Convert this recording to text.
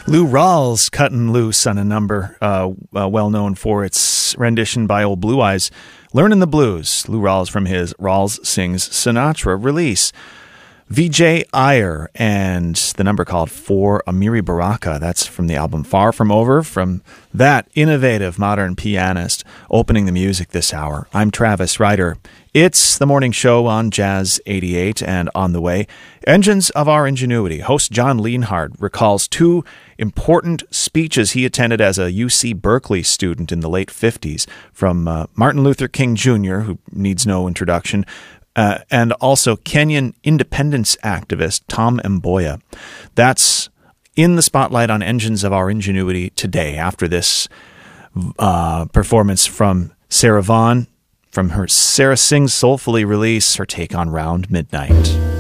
Lou Rawls cutting loose on a number well known for its rendition by Old Blue Eyes, Learnin' the Blues. Lou Rawls from his Rawls Sings Sinatra release. Vijay Iyer and the number called For Amiri Baraka. That's from the album Far From Over, from that innovative modern pianist opening the music this hour. I'm Travis Ryder. It's the morning show on Jazz 88 and on the way. Engines of Our Ingenuity. Host John Lienhard recalls two important speeches he attended as a UC Berkeley student in the late 50s from Martin Luther King Jr., who needs no introduction, and also Kenyan independence activist Tom Mboya. That's in the spotlight on Engines of Our Ingenuity today, after this performance from Sarah Vaughan from her Sarah Sings Soulfully release, her take on Round Midnight.